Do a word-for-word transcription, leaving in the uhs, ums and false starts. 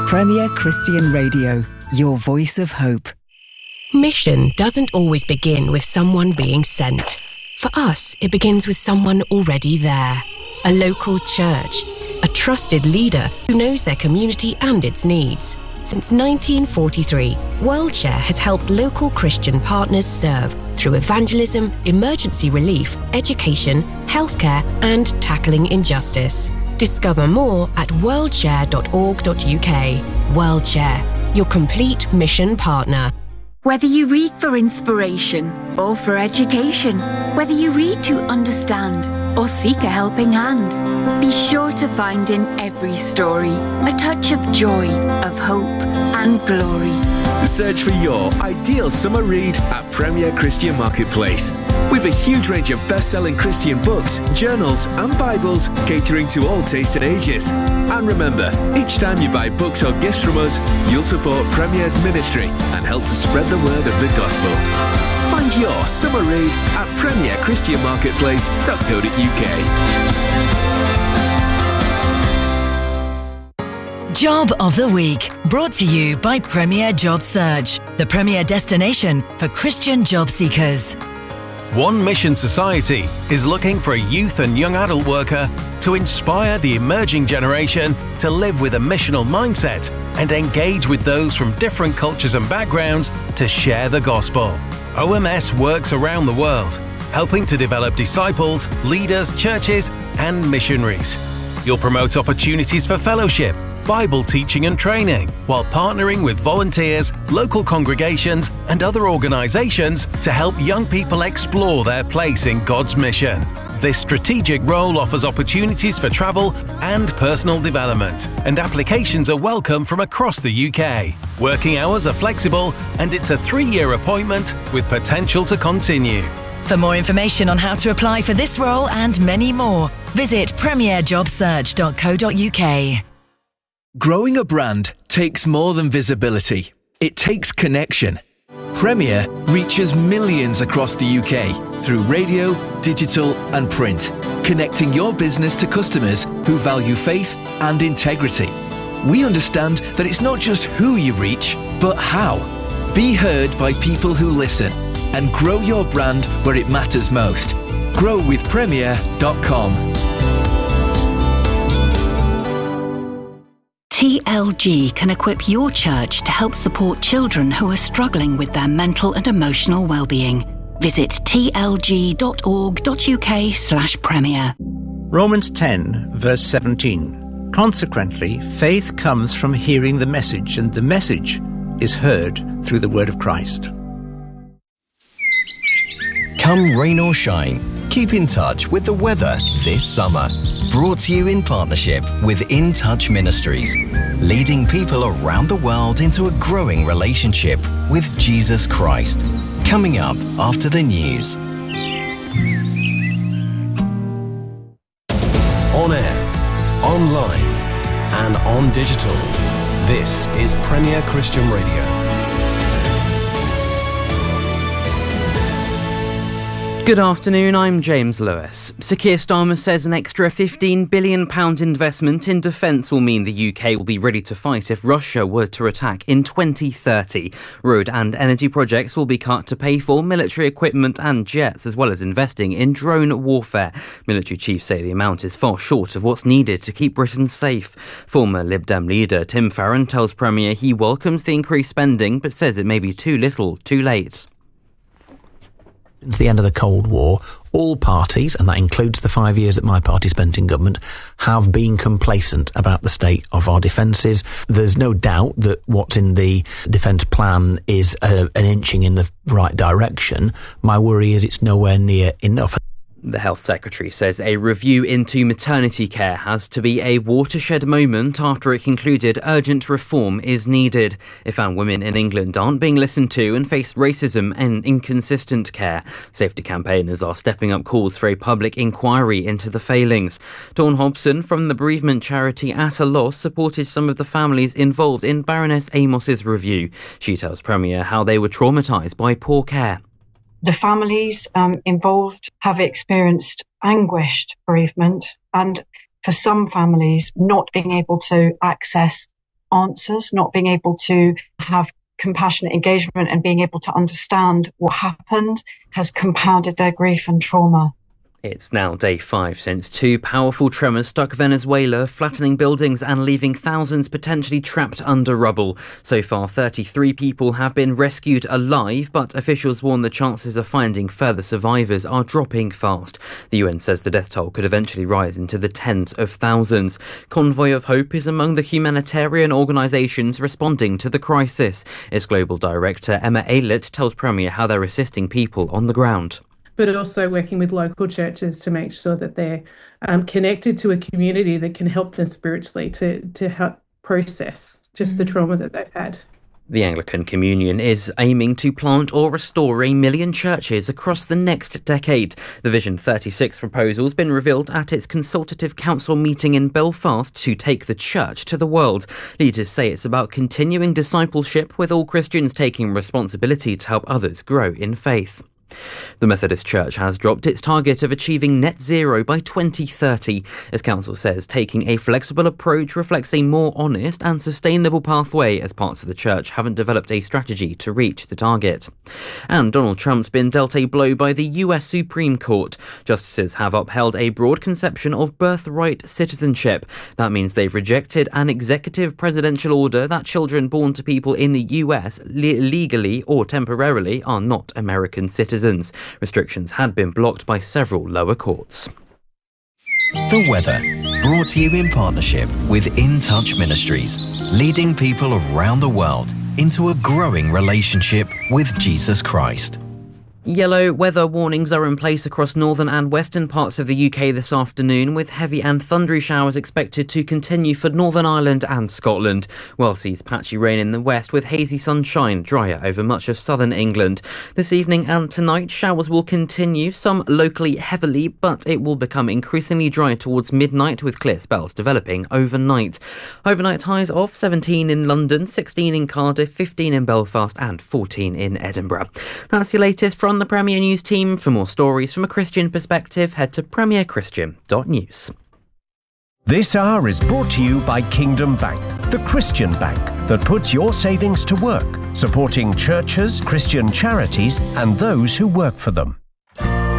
Premier Christian Radio, your voice of hope. Mission doesn't always begin with someone being sent. For us, it begins with someone already there. A local church, a trusted leader who knows their community and its needs. Since nineteen forty-three, WorldShare has helped local Christian partners serve through evangelism, emergency relief, education, healthcare, and tackling injustice. Discover more at worldshare dot org dot U K. WorldShare, your complete mission partner. Whether you read for inspiration or for education, whether you read to understand or seek a helping hand, be sure to find in every story a touch of joy, of hope and glory. Search for your ideal summer read at Premier Christian Marketplace. With a huge range of best-selling Christian books, journals and Bibles catering to all tastes and ages. And remember, each time you buy books or gifts from us, you'll support Premier's ministry and help to spread the word of the gospel. Find your summer read at premier christian marketplace dot co dot U K. Job of the Week, brought to you by Premier Job Search, the premier destination for Christian job seekers. One Mission Society is looking for a youth and young adult worker to inspire the emerging generation to live with a missional mindset and engage with those from different cultures and backgrounds to share the gospel. O M S works around the world, helping to develop disciples, leaders, churches, and missionaries. You'll promote opportunities for fellowship, Bible teaching and training, while partnering with volunteers, local congregations, and other organizations to help young people explore their place in God's mission. This strategic role offers opportunities for travel and personal development, and applications are welcome from across the U K. Working hours are flexible, and it's a three-year appointment with potential to continue. For more information on how to apply for this role and many more, visit premier job search dot co dot U K. Growing a brand takes more than visibility. It takes connection. Premier reaches millions across the U K through radio, digital and print, connecting your business to customers who value faith and integrity. We understand that it's not just who you reach, but how. Be heard by people who listen and grow your brand where it matters most. grow with premier dot com. T L G can equip your church to help support children who are struggling with their mental and emotional well-being. Visit t l g dot org dot U K slash premier. Romans ten, verse seventeen. Consequently, faith comes from hearing the message, and the message is heard through the word of Christ. Come rain or shine, keep in touch with the weather this summer. Brought to you in partnership with In Touch Ministries, leading people around the world into a growing relationship with Jesus Christ. Coming up after the news. On air, online, and on digital. This is Premier Christian Radio. Good afternoon, I'm James Lewis. Sir Keir Starmer says an extra fifteen billion pounds investment in defence will mean the U K will be ready to fight if Russia were to attack in twenty thirty. Road and energy projects will be cut to pay for military equipment and jets, as well as investing in drone warfare. Military chiefs say the amount is far short of what's needed to keep Britain safe. Former Lib Dem leader Tim Farron tells Premier he welcomes the increased spending, but says it may be too little, too late. Since the end of the Cold War, all parties, and that includes the five years that my party spent in government, have been complacent about the state of our defences. There's no doubt that what's in the defence plan is uh, an inching in the right direction. My worry is it's nowhere near enough. The Health Secretary says a review into maternity care has to be a watershed moment after it concluded urgent reform is needed. It found women in England aren't being listened to and face racism and inconsistent care. Safety campaigners are stepping up calls for a public inquiry into the failings. Dawn Hobson from the bereavement charity At a Loss supported some of the families involved in Baroness Amos's review. She tells Premier how they were traumatised by poor care. The families um, involved have experienced anguished bereavement, and for some families, not being able to access answers, not being able to have compassionate engagement and being able to understand what happened has compounded their grief and trauma. It's now day five since two powerful tremors struck Venezuela, flattening buildings and leaving thousands potentially trapped under rubble. So far, thirty-three people have been rescued alive, but officials warn the chances of finding further survivors are dropping fast. The U N says the death toll could eventually rise into the tens of thousands. Convoy of Hope is among the humanitarian organisations responding to the crisis. Its global director, Emma Aylett, tells Premier how they're assisting people on the ground. But also working with local churches to make sure that they're um, connected to a community that can help them spiritually to, to help process just mm. the trauma that they've had. The Anglican Communion is aiming to plant or restore a million churches across the next decade. The Vision thirty-six proposal has been revealed at its Consultative Council meeting in Belfast to take the church to the world. Leaders say it's about continuing discipleship, with all Christians taking responsibility to help others grow in faith. The Methodist Church has dropped its target of achieving net zero by twenty thirty. As Council says, taking a flexible approach reflects a more honest and sustainable pathway, as parts of the Church haven't developed a strategy to reach the target. And Donald Trump's been dealt a blow by the U S Supreme Court. Justices have upheld a broad conception of birthright citizenship. That means they've rejected an executive presidential order that children born to people in the U S le- legally or temporarily are not American citizens. Restrictions had been blocked by several lower courts. The weather, brought to you in partnership with In Touch Ministries, leading people around the world into a growing relationship with Jesus Christ. Yellow weather warnings are in place across northern and western parts of the U K this afternoon, with heavy and thundery showers expected to continue for Northern Ireland and Scotland. Well sees patchy rain in the west, with hazy sunshine drier over much of southern England. This evening and tonight, showers will continue, some locally heavily, but it will become increasingly dry towards midnight, with clear spells developing overnight. Overnight highs of seventeen in London, sixteen in Cardiff, fifteen in Belfast and fourteen in Edinburgh. That's your latest from the Premier News team. For more stories from a Christian perspective, head to premier christian dot news. This hour is brought to you by Kingdom Bank, the Christian bank that puts your savings to work, supporting churches, Christian charities and those who work for them.